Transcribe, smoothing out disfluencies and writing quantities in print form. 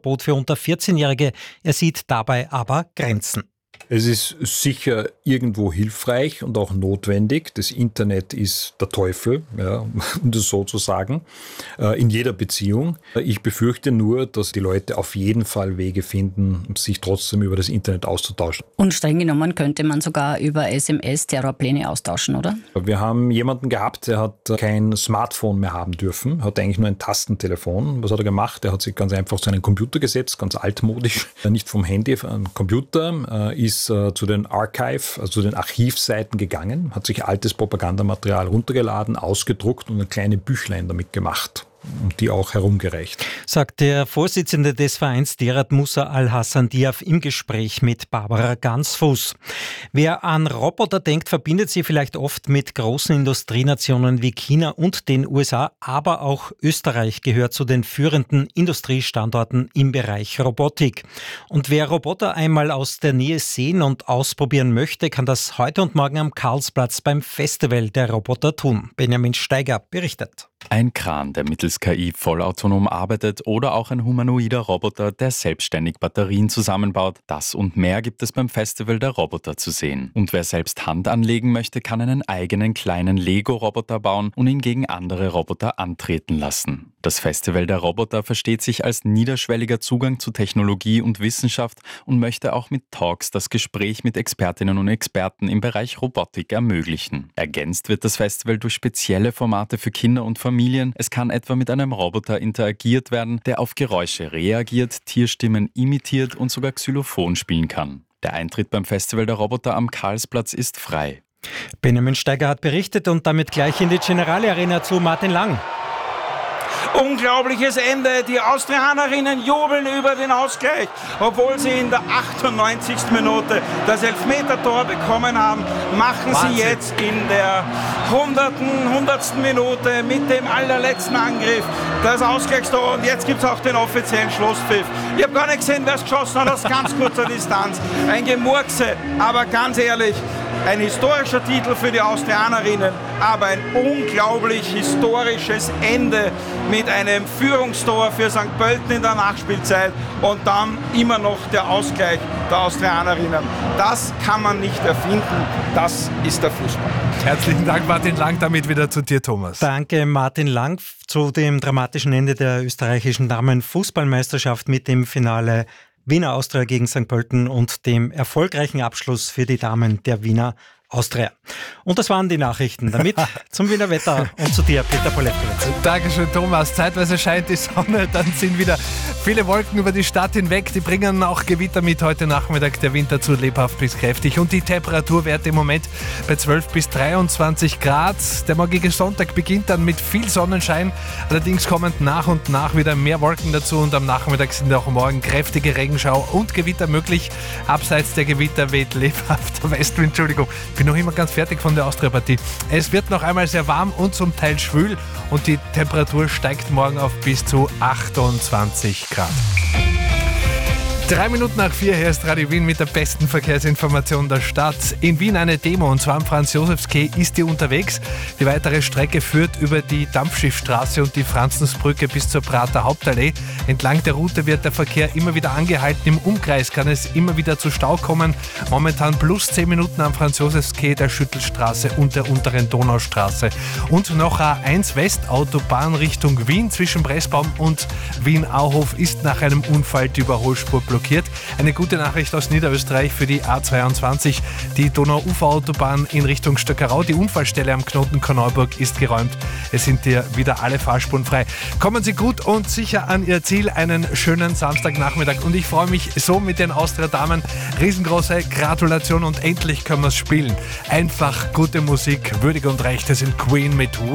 Fahrverbot für unter 14-Jährige. Er sieht dabei aber Grenzen. Es ist sicher irgendwo hilfreich und auch notwendig. Das Internet ist der Teufel, ja, um das so zu sagen, in jeder Beziehung. Ich befürchte nur, dass die Leute auf jeden Fall Wege finden, sich trotzdem über das Internet auszutauschen. Und streng genommen könnte man sogar über SMS Terrorpläne austauschen, oder? Wir haben jemanden gehabt, der hat kein Smartphone mehr haben dürfen, hat eigentlich nur ein Tastentelefon. Was hat er gemacht? Er hat sich ganz einfach zu einem Computer gesetzt, ganz altmodisch, nicht vom Handy, ein Computer, ist zu den Archive, also zu den Archivseiten gegangen, hat sich altes Propagandamaterial runtergeladen, ausgedruckt und ein kleine Büchlein damit gemacht und die auch herumgereicht. Sagt der Vorsitzende des Vereins Derat Musa Al-Hassan Diaf im Gespräch mit Barbara Gansfuß. Wer an Roboter denkt, verbindet sie vielleicht oft mit großen Industrienationen wie China und den USA, aber auch Österreich gehört zu den führenden Industriestandorten im Bereich Robotik. Und wer Roboter einmal aus der Nähe sehen und ausprobieren möchte, kann das heute und morgen am Karlsplatz beim Festival der Roboter tun. Benjamin Steiger berichtet. Ein Kran, der mittels KI vollautonom arbeitet, oder auch ein humanoider Roboter, der selbstständig Batterien zusammenbaut. Das und mehr gibt es beim Festival der Roboter zu sehen. Und wer selbst Hand anlegen möchte, kann einen eigenen kleinen Lego-Roboter bauen und ihn gegen andere Roboter antreten lassen. Das Festival der Roboter versteht sich als niederschwelliger Zugang zu Technologie und Wissenschaft und möchte auch mit Talks das Gespräch mit Expertinnen und Experten im Bereich Robotik ermöglichen. Ergänzt wird das Festival durch spezielle Formate für Kinder und Familien. Es kann etwa mit einem Roboter interagiert werden, der auf Geräusche reagiert, Tierstimmen imitiert und sogar Xylophon spielen kann. Der Eintritt beim Festival der Roboter am Karlsplatz ist frei. Benjamin Steiger hat berichtet und damit gleich in die Generale Arena zu Martin Lang. Unglaubliches Ende. Die Austrianerinnen jubeln über den Ausgleich, obwohl sie in der 98. Minute das Elfmetertor bekommen haben. Machen sie jetzt in der 100. Minute mit dem allerletzten Angriff das Ausgleichstor. Und jetzt gibt es auch den offiziellen Schlusspfiff. Ich habe gar nicht gesehen, wer es geschossen hat aus ganz kurzer Distanz. Ein Gemurkse, aber ganz ehrlich, ein historischer Titel für die Austrianerinnen, aber ein unglaublich historisches Ende mit einem Führungstor für St. Pölten in der Nachspielzeit und dann immer noch der Ausgleich der Austrianerinnen. Das kann man nicht erfinden, das ist der Fußball. Herzlichen Dank, Martin Lang, damit wieder zu dir, Thomas. Danke, Martin Lang, zu dem dramatischen Ende der österreichischen Damenfußballmeisterschaft mit dem Finale Wiener Austria gegen St. Pölten und dem erfolgreichen Abschluss für die Damen der Wiener Austria. Und das waren die Nachrichten. Damit zum Wiener Wetter und zu dir, Peter Polewkowitz. Dankeschön, Thomas. Zeitweise scheint die Sonne, dann sind wieder viele Wolken über die Stadt hinweg. Die bringen auch Gewitter mit heute Nachmittag. Der Wind dazu lebhaft bis kräftig. Und die Temperaturwerte im Moment bei 12 bis 23 Grad. Der morgige Sonntag beginnt dann mit viel Sonnenschein. Allerdings kommen nach und nach wieder mehr Wolken dazu. Und am Nachmittag sind auch morgen kräftige Regenschau und Gewitter möglich. Abseits der Gewitter weht lebhafter Westwind. Entschuldigung. Ich bin noch immer ganz fertig von der Austria-Partie. Es wird noch einmal sehr warm und zum Teil schwül und die Temperatur steigt morgen auf bis zu 28 Grad. 3 Minuten nach 4, hier ist Radio Wien mit der besten Verkehrsinformation der Stadt. In Wien eine Demo, und zwar am Franz-Josefs-Quai ist die unterwegs. Die weitere Strecke führt über die Dampfschiffstraße und die Franzensbrücke bis zur Prater Hauptallee. Entlang der Route wird der Verkehr immer wieder angehalten. Im Umkreis kann es immer wieder zu Stau kommen. Momentan plus 10 Minuten am Franz-Josefs-Quai, der Schüttelstraße und der unteren Donaustraße. Und noch A1 West, Autobahn Richtung Wien zwischen Pressbaum und Wien-Auhof ist nach einem Unfall die Überholspur blockiert. Eine gute Nachricht aus Niederösterreich für die A22, die Donau-Ufer-Autobahn in Richtung Stöckerau. Die Unfallstelle am Knoten Korneuburg ist geräumt. Es sind hier wieder alle Fahrspuren frei. Kommen Sie gut und sicher an Ihr Ziel. Einen schönen Samstagnachmittag. Und ich freue mich so mit den Austria-Damen. Riesengroße Gratulation und endlich können wir es spielen. Einfach gute Musik, würdig und recht. Das sind Queen mit